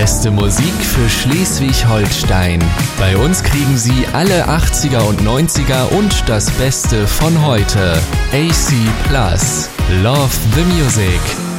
beste Musik für Schleswig-Holstein. Bei uns kriegen Sie alle 80er und 90er und das Beste von heute. AC Plus. Love the Music.